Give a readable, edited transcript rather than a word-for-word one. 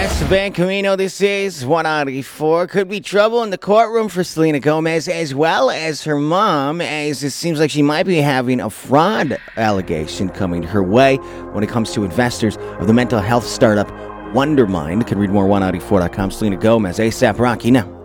Esteban Camino, this is 194. Could be trouble in the courtroom for Selena Gomez as well as her mom, as it seems like she might be having a fraud allegation coming her way when it comes to investors of the mental health startup Wondermind. Could read more 194.com. Selena Gomez, ASAP Rocky now.